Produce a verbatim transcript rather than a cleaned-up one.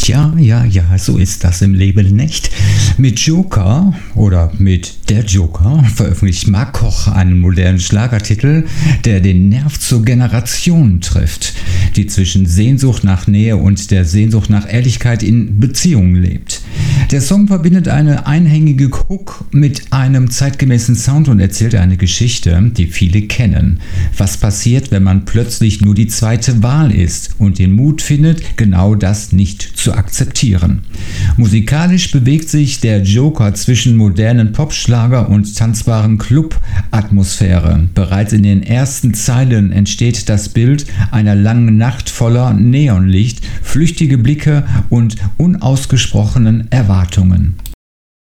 Ja, ja, ja, so ist das im Leben nicht. Mit Joker oder mit Der Joker veröffentlicht Mark Koch einen modernen Schlagertitel, der den Nerv zur Generation trifft, die zwischen Sehnsucht nach Nähe und der Sehnsucht nach Ehrlichkeit in Beziehungen lebt. Der Song verbindet eine einhängige Hook mit einem zeitgemäßen Sound und erzählt eine Geschichte, die viele kennen. Was passiert, wenn man plötzlich nur die zweite Wahl ist und den Mut findet, genau das nicht zu akzeptieren. Musikalisch bewegt sich der Joker zwischen modernen Popschlager und tanzbaren Club-Atmosphäre. Bereits in den ersten Zeilen entsteht das Bild einer langen Nacht voller Neonlicht, flüchtige Blicke und unausgesprochenen Erwartungen.